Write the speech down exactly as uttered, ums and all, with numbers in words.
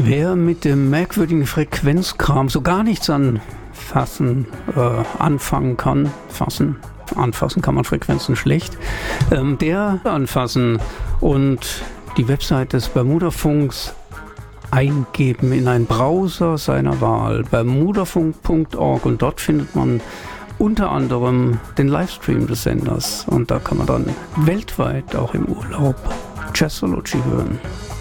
Wer mit dem merkwürdigen Frequenzkram so gar nichts anfassen, äh, anfangen kann, fassen, anfassen kann man Frequenzen schlecht, ähm, der anfassen und die Website des Bermudafunks eingeben in einen Browser seiner Wahl, bermudafunk punkt org, und dort findet man unter anderem den Livestream des Senders und da kann man dann weltweit auch im Urlaub Jazzology hören.